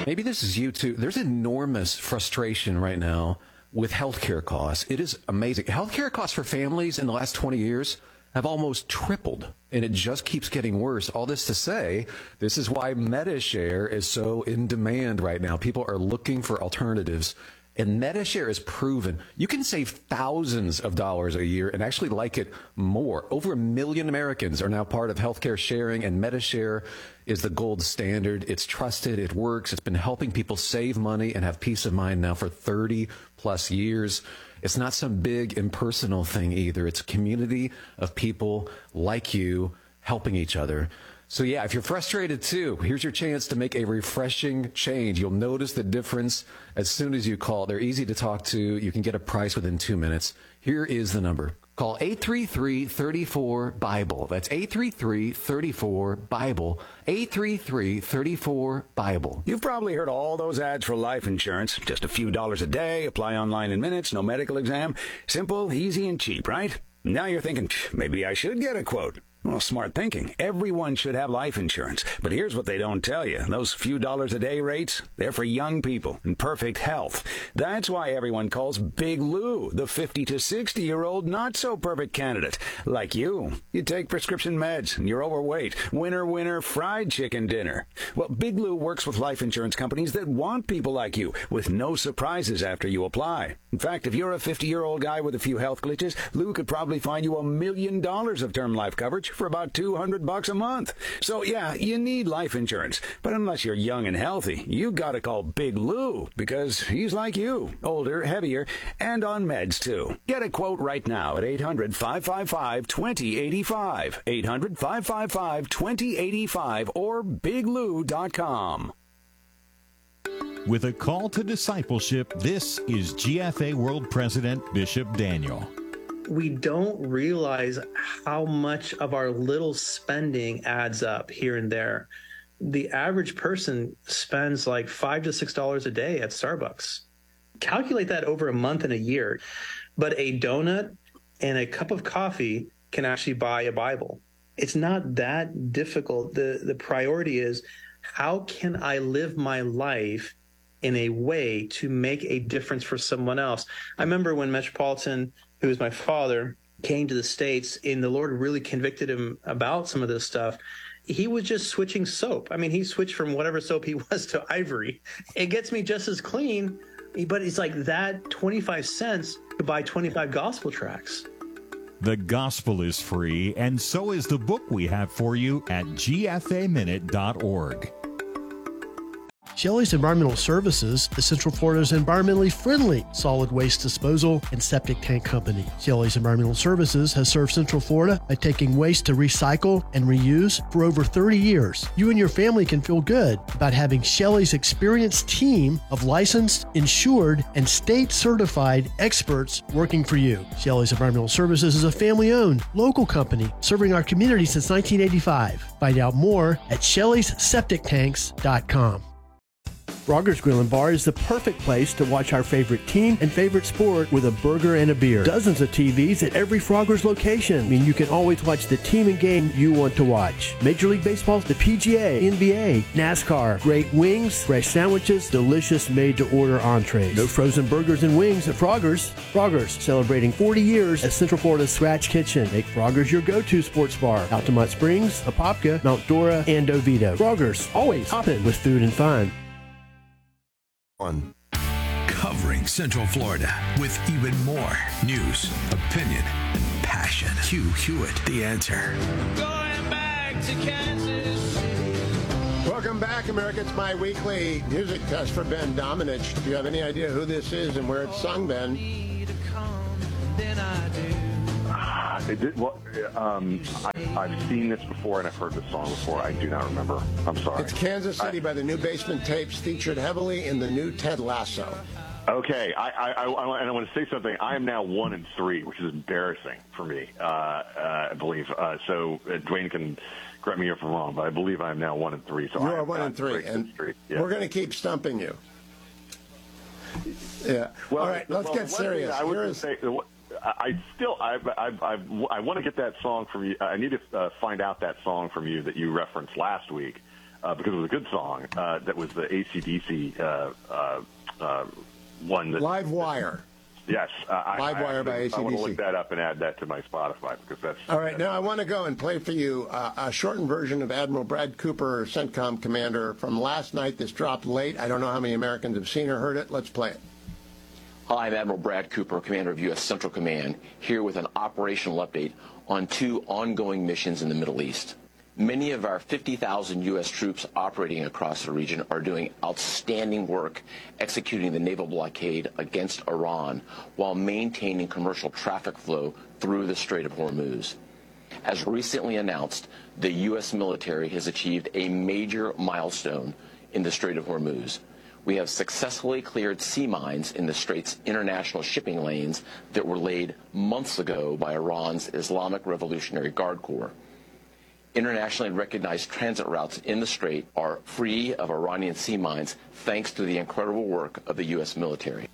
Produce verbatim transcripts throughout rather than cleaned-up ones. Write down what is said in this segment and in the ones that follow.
Maybe this is you too. There's enormous frustration right now with healthcare costs. It is amazing. Healthcare costs for families in the last twenty years have almost tripled, and it just keeps getting worse. All this to say, this is why MediShare is so in demand right now. People are looking for alternatives, and MediShare is proven. You can save thousands of dollars a year and actually like it more. Over a million Americans are now part of healthcare sharing, and MediShare is the gold standard. It's trusted. It works. It's been helping people save money and have peace of mind now for thirty plus years. It's not some big impersonal thing either. It's a community of people like you helping each other. So yeah, if you're frustrated too, here's your chance to make a refreshing change. You'll notice the difference as soon as you call. They're easy to talk to. You can get a price within two minutes. Here is the number. Call eight three three, three four, BIBLE. That's eight three three, three four, BIBLE. eight three three, three four, BIBLE. You've probably heard all those ads for life insurance. Just a few dollars a day, apply online in minutes, no medical exam. Simple, easy, and cheap, right? Now you're thinking, maybe I should get a quote. Well, smart thinking. Everyone should have life insurance. But here's what they don't tell you. Those few dollars a day rates, they're for young people in perfect health. That's why everyone calls Big Lou the fifty to sixty-year-old not-so-perfect candidate. Like you. You take prescription meds, and you're overweight. Winner, winner, fried chicken dinner. Well, Big Lou works with life insurance companies that want people like you, with no surprises after you apply. In fact, if you're a fifty-year-old guy with a few health glitches, Lou could probably find you a million dollars of term life coverage for about two hundred bucks a month. So yeah, you need life insurance. But unless you're young and healthy, you gotta call Big Lou, because he's like you, older, heavier, and on meds too. Get a quote right now at eight hundred, five five five, two zero eight five, eight hundred, five five five, two zero eight five, or big lou dot com. With a call to discipleship, this is G F A World President Bishop Daniel. We don't realize how much of our little spending adds up here and there. The average person spends like five to six dollars a day at Starbucks. Calculate that over a month and a year. But a donut and a cup of coffee can actually buy a Bible. It's not that difficult. The the priority is, how can I live my life in a way to make a difference for someone else? I remember when Metropolitan, who was my father, came to the States, and the Lord really convicted him about some of this stuff. He was just switching soap. I mean, he switched from whatever soap he was to Ivory. It gets me just as clean, but it's like that twenty-five cents to buy twenty-five gospel tracts. The gospel is free, and so is the book we have for you at G F A minute dot org. Shelley's Environmental Services is Central Florida's environmentally friendly solid waste disposal and septic tank company. Shelley's Environmental Services has served Central Florida by taking waste to recycle and reuse for over thirty years. You and your family can feel good about having Shelley's experienced team of licensed, insured, and state-certified experts working for you. Shelley's Environmental Services is a family-owned, local company serving our community since nineteen eighty-five. Find out more at shelleys septic tanks dot com. Frogger's Grill and Bar is the perfect place to watch our favorite team and favorite sport with a burger and a beer. Dozens of T Vs at every Frogger's location. I mean, you can always watch the team and game you want to watch. Major League Baseball, the P G A, N B A, NASCAR, great wings, fresh sandwiches, delicious made-to-order entrees. No frozen burgers and wings at Frogger's. Frogger's, celebrating forty years as Central Florida's Scratch Kitchen. Make Frogger's your go-to sports bar. Altamont Springs, Apopka, Mount Dora, and Oviedo. Frogger's, always hopping with food and fun. On. Covering Central Florida with even more news, opinion, and passion. Hugh Hewitt, The Answer. Going back to Kansas City. Welcome back, America. It's my weekly music test for Ben Domenech. Do you have any idea who this is and where it's sung, Ben? It did, well, um, I, I've seen this before and I've heard this song before. I do not remember. I'm sorry. It's Kansas City I, by the New Basement Tapes, featured heavily in the new Ted Lasso. Okay, I, I, I, and I want to say something. I am now one and three, which is embarrassing for me, uh, uh, I believe. Uh, so uh, Dwayne can correct me if I'm wrong, but I believe I am now one and three. So you I are one and three, and yeah. We're going to keep stumping you. Yeah. Well, all right, let's well, get serious. I would say. I still, I, I, I, I want to get that song from you. I need to uh, find out that song from you that you referenced last week. uh, because it was a good song. Uh, that was the A C D C uh, uh, uh, one. That, Live Wire. Yes. Uh, Live I, Wire I, by A C D C. I want to look that up and add that to my Spotify because that's... All right, now I want to go and play for you uh, a shortened version of Admiral Brad Cooper, CENTCOM commander, from last night. This dropped late. I don't know how many Americans have seen or heard it. Let's play it. Hi, I'm Admiral Brad Cooper, commander of U S Central Command, here with an operational update on two ongoing missions in the Middle East. Many of our fifty thousand U S troops operating across the region are doing outstanding work executing the naval blockade against Iran while maintaining commercial traffic flow through the Strait of Hormuz. As recently announced, the U S military has achieved a major milestone in the Strait of Hormuz. We have successfully cleared sea mines in the Strait's international shipping lanes that were laid months ago by Iran's Islamic Revolutionary Guard Corps. Internationally recognized transit routes in the Strait are free of Iranian sea mines thanks to the incredible work of the U S military.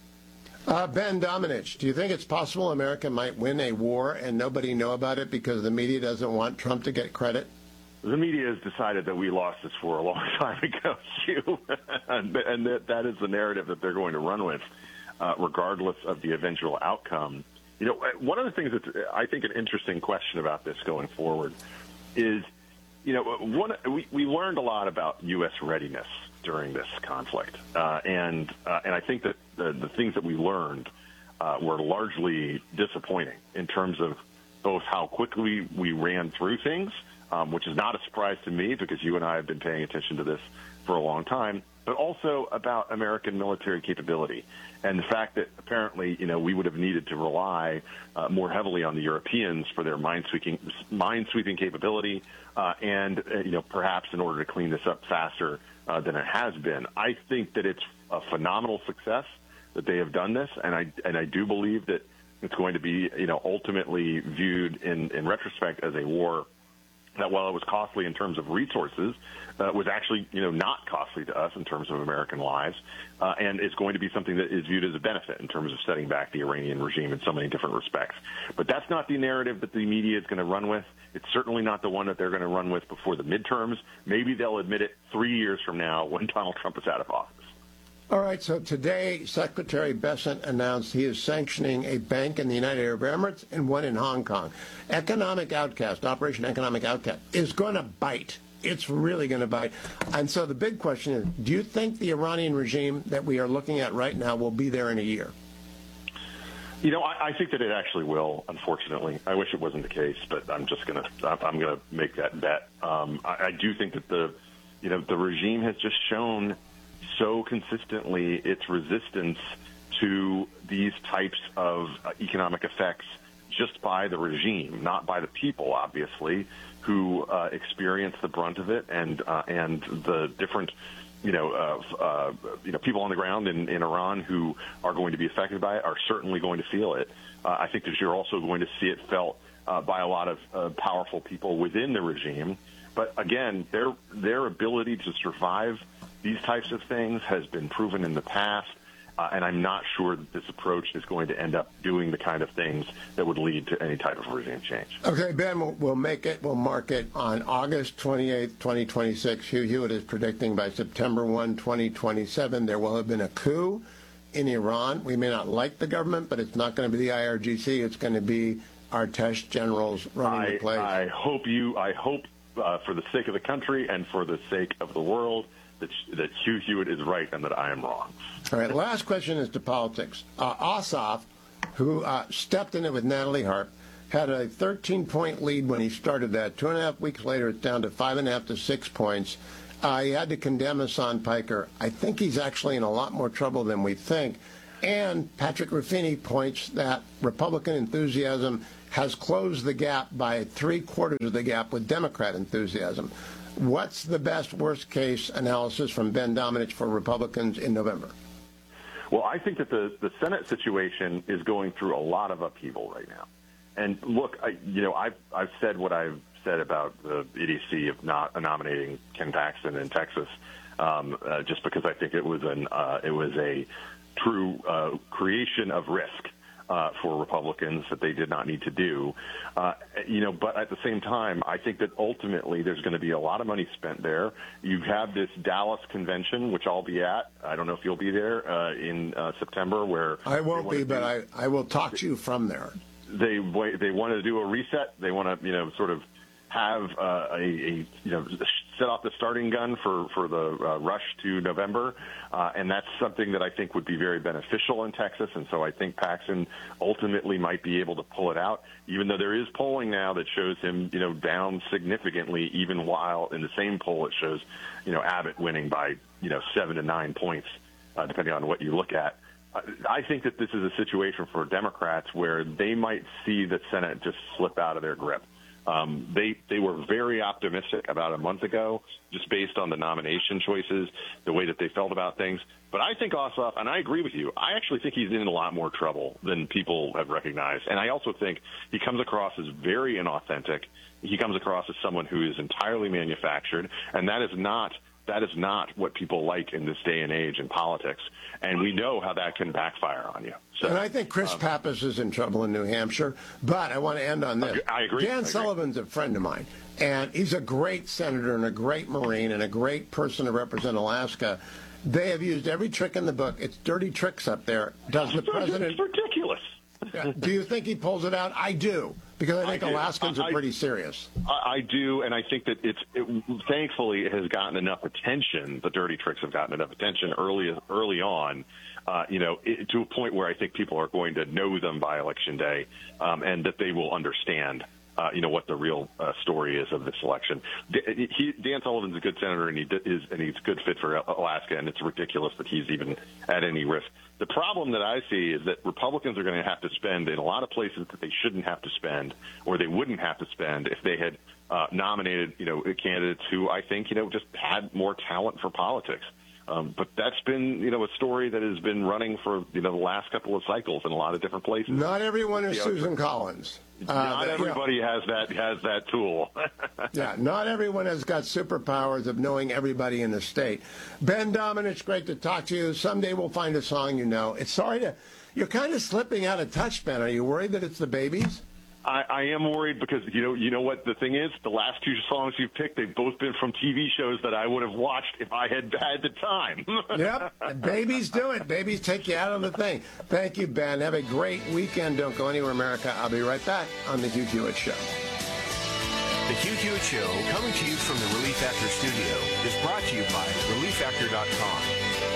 Uh, Ben Domenech, do you think it's possible America might win a war and nobody know about it because the media doesn't want Trump to get credit? The media has decided that we lost this war a long time ago, Hugh, and, and that, that is the narrative that they're going to run with, uh, regardless of the eventual outcome. You know, one of the things that's, I think, an interesting question about this going forward is, you know, one we, we learned a lot about U S readiness during this conflict, uh, and uh, and I think that the, the things that we learned uh, were largely disappointing in terms of both how quickly we ran through things, um, which is not a surprise to me because you and I have been paying attention to this for a long time, but also about American military capability and the fact that apparently, you know, we would have needed to rely uh, more heavily on the Europeans for their mine-sweeping, mine-sweeping capability uh, and, uh, you know, perhaps in order to clean this up faster uh, than it has been. I think that it's a phenomenal success that they have done this, and I and I do believe that it's going to be, you know, ultimately viewed in, in retrospect as a war that, while it was costly in terms of resources, uh, was actually, you know, not costly to us in terms of American lives, uh, and is going to be something that is viewed as a benefit in terms of setting back the Iranian regime in so many different respects. But that's not the narrative that the media is going to run with. It's certainly not the one that they're going to run with before the midterms. Maybe they'll admit it three years from now when Donald Trump is out of office. All right, so today Secretary Bessent announced he is sanctioning a bank in the United Arab Emirates and one in Hong Kong. Economic Outcast, Operation Economic Outcast, is going to bite. It's really going to bite. And so the big question is, do you think the Iranian regime that we are looking at right now will be there in a year? You know, I, I think that it actually will, unfortunately. I wish it wasn't the case, but I'm just going to I'm going to make that bet. Um, I, I do think that the, you know, the regime has just shown so consistently its resistance to these types of uh, economic effects just by the regime, not by the people, obviously, who uh, experience the brunt of it, and uh, and the different, you know, uh, uh, you know, people on the ground in, in Iran who are going to be affected by it are certainly going to feel it. Uh, I think that you're also going to see it felt uh, by a lot of uh, powerful people within the regime. But again, their their ability to survive these types of things has been proven in the past, uh, and I'm not sure that this approach is going to end up doing the kind of things that would lead to any type of regime change. Okay, Ben, we'll, we'll make it, we'll mark it on August twenty-eighth, twenty twenty-six. Hugh Hewitt is predicting by September first, twenty twenty-seven, there will have been a coup in Iran. We may not like the government, but it's not going to be the I R G C. It's going to be Artesh generals running I, the place. I hope you, I hope uh, for the sake of the country and for the sake of the world, that, that Hugh Hewitt is right and that I am wrong. All right, last question is to politics. Uh, Ossoff, who uh, stepped in it with Natalie Harp, had a thirteen-point lead when he started that. Two and a half weeks later, it's down to five and a half to six points. Uh, he had to condemn Hassan Piker. I think he's actually in a lot more trouble than we think. And Patrick Ruffini points that Republican enthusiasm has closed the gap by three-quarters of the gap with Democrat enthusiasm. What's the best worst-case analysis from Ben Domenech for Republicans in November? Well, I think that the, the Senate situation is going through a lot of upheaval right now. And look, I, you know, I've, I've said what I've said about the idiocy of not nominating Ken Paxton in Texas, um, uh, just because I think it was an uh, it was a true uh, creation of risk uh, for Republicans that they did not need to do. Uh, you know, but at the same time, I think that ultimately there's going to be a lot of money spent there. You have this Dallas convention, which I'll be at. I don't know if you'll be there uh, in uh, September, where I won't be, but I, I will talk to you from there. They they want to do a reset. They want to, you know, sort of have uh, a, a, you know, set off the starting gun for, for the uh, rush to November. Uh, and that's something that I think would be very beneficial in Texas. And so I think Paxton ultimately might be able to pull it out, even though there is polling now that shows him, you know, down significantly, even while in the same poll it shows, you know, Abbott winning by, you know, seven to nine points, uh, depending on what you look at. I think that this is a situation for Democrats where they might see the Senate just slip out of their grip. Um, they they were very optimistic about a month ago, just based on the nomination choices, the way that they felt about things. But I think Ossoff, and I agree with you, I actually think he's in a lot more trouble than people have recognized. And I also think he comes across as very inauthentic. He comes across as someone who is entirely manufactured, and that is not that is not what people like in this day and age in politics. And we know how that can backfire on you. So, and I think Chris um, Pappas is in trouble in New Hampshire. But I want to end on this. I agree. Dan I agree. Sullivan's a friend of mine, and he's a great senator and a great Marine and a great person to represent Alaska. They have used every trick in the book. It's dirty tricks up there. Does the president? It's ridiculous. Do you think he pulls it out? I do, because I think I Alaskans I, are pretty serious. I, I do, and I think that it's it, thankfully it has gotten enough attention. The dirty tricks have gotten enough attention early early on, uh, you know, it, to a point where I think people are going to know them by Election Day, um, and that they will understand. Uh, you know what the real uh, story is of this election. D- he, Dan Sullivan's a good senator, and he d- is, and he's a good fit for Alaska. And it's ridiculous that he's even at any risk. The problem that I see is that Republicans are going to have to spend in a lot of places that they shouldn't have to spend, or they wouldn't have to spend if they had uh, nominated, you know, candidates who I think, you know, just had more talent for politics. Um, but that's been, you know, a story that has been running for, you know, the last couple of cycles in a lot of different places. Not everyone is Susan Collins. Uh, not everybody you know, has that has that tool. Yeah, not everyone has got superpowers of knowing everybody in the state. Ben Domenech, great to talk to you. Someday we'll find a song you know. It's sorry to, you're kind of slipping out of touch, Ben. Are you worried that it's the babies? I, I am worried because, you know, you know what the thing is? The last two songs you've picked, they've both been from T V shows that I would have watched if I had had the time. Yep, and babies do it. Babies take you out of the thing. Thank you, Ben. Have a great weekend. Don't go anywhere, America. I'll be right back on The Hugh Hewitt Show. The Hugh Hewitt Show, coming to you from the Relief Factor studio, is brought to you by relief factor dot com.